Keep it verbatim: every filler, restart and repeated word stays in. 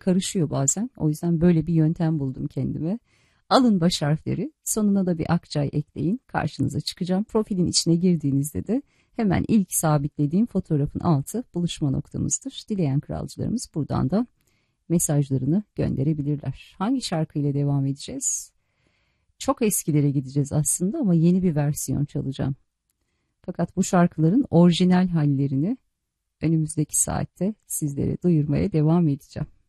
karışıyor bazen. O yüzden böyle bir yöntem buldum kendime. Alın baş harfleri, sonuna da bir Akçay ekleyin. Karşınıza çıkacağım. Profilin içine girdiğinizde de hemen ilk sabitlediğim fotoğrafın altı buluşma noktamızdır. Dileyen kralcılarımız buradan da mesajlarını gönderebilirler. Hangi şarkıyla devam edeceğiz? Çok eskilere gideceğiz aslında ama yeni bir versiyon çalacağım. Fakat bu şarkıların orijinal hallerini önümüzdeki saatte sizlere duyurmaya devam edeceğim.